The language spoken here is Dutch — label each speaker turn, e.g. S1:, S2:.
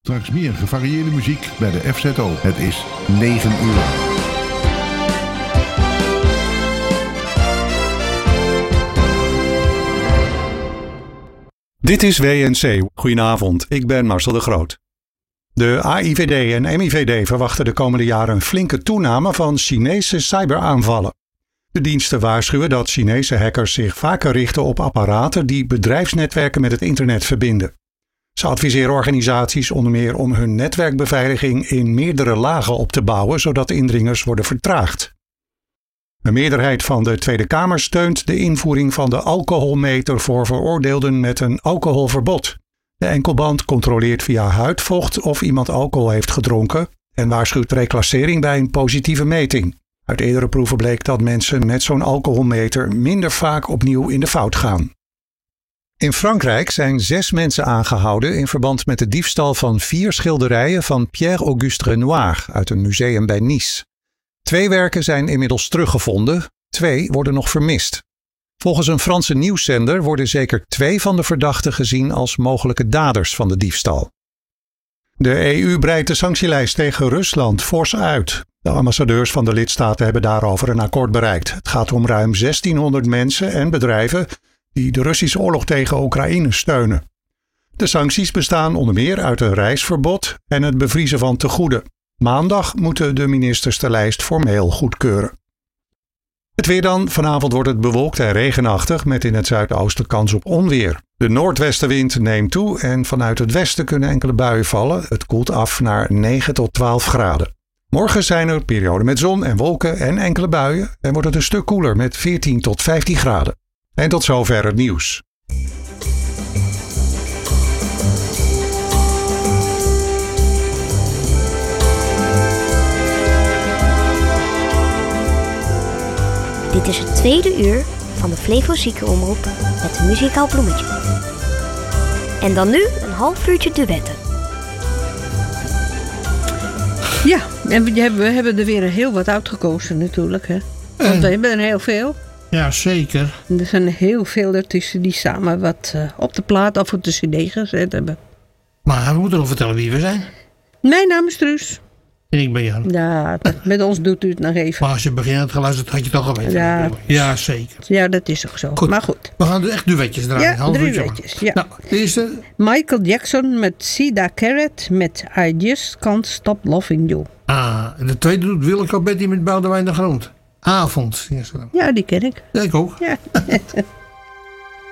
S1: Straks meer gevarieerde muziek bij de FZO. Het is 9 uur.
S2: Dit is WNC. Goedenavond, ik ben Marcel de Groot. De AIVD en MIVD verwachten de komende jaren een flinke toename van Chinese cyberaanvallen. De diensten waarschuwen dat Chinese hackers zich vaker richten op apparaten die bedrijfsnetwerken met het internet verbinden. Ze adviseren organisaties onder meer om hun netwerkbeveiliging in meerdere lagen op te bouwen, zodat indringers worden vertraagd. Een meerderheid van de Tweede Kamer steunt de invoering van de alcoholmeter voor veroordeelden met een alcoholverbod. De enkelband controleert via huidvocht of iemand alcohol heeft gedronken en waarschuwt reclassering bij een positieve meting. Uit eerdere proeven bleek dat mensen met zo'n alcoholmeter minder vaak opnieuw in de fout gaan. In Frankrijk zijn 6 mensen aangehouden in verband met de diefstal van 4 schilderijen van Pierre-Auguste Renoir uit een museum bij Nice. 2 werken zijn inmiddels teruggevonden, 2 worden nog vermist. Volgens een Franse nieuwszender worden zeker 2 van de verdachten gezien als mogelijke daders van de diefstal. De EU breidt de sanctielijst tegen Rusland fors uit. De ambassadeurs van de lidstaten hebben daarover een akkoord bereikt. Het gaat om ruim 1600 mensen en bedrijven die de Russische oorlog tegen Oekraïne steunen. De sancties bestaan onder meer uit een reisverbod en het bevriezen van tegoeden. Maandag moeten de ministers de lijst formeel goedkeuren. Het weer dan. Vanavond wordt het bewolkt en regenachtig met in het zuidoosten kans op onweer. De noordwestenwind neemt toe en vanuit het westen kunnen enkele buien vallen. Het koelt af naar 9 tot 12 graden. Morgen zijn er perioden met zon en wolken en enkele buien en wordt het een stuk koeler met 14 tot 15 graden. En tot zover het nieuws.
S3: Dit is het tweede uur van de Flevo Ziekenomroep met een muzikaal bloemetje. En dan nu een half uurtje duetten.
S4: Ja, en we hebben er weer heel wat uitgekozen natuurlijk. Hè? Want we hebben er heel veel.
S5: Ja, zeker.
S4: Er zijn heel veel ertussen die samen wat op de plaat of op de cd gezet hebben.
S5: Maar we moeten nog vertellen wie we zijn.
S4: Mijn naam is Truus.
S5: En ik ben Jan.
S4: Ja, met ons doet u het nog even.
S5: Maar als je begint hebt geluisterd, had je het al geweten. Ja, zeker.
S4: Ja, dat is ook zo.
S5: Goed.
S4: Maar goed.
S5: We gaan echt duetjes draaien.
S4: Ja, 3 duetjes. Ja.
S5: Nou, de eerste.
S4: Michael Jackson met Sida Carrot met I Just Can't Stop Loving You.
S5: En de tweede doet Willeke Betty met Boudewijn de Groot. Avond.
S4: Ja, die ken ik.
S5: Ja, ik ook.
S4: Ja.